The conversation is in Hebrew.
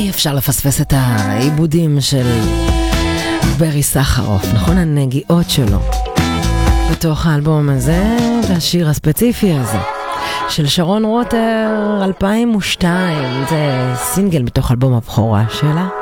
אי אפשר לפספס את העיבודים של ברי סחרוף, נכון? הנגיעות שלו בתוך האלבום הזה, והשיר הספציפי הזה של שרון רוטר 2002, זה סינגל מתוך אלבום הבכורה שלה.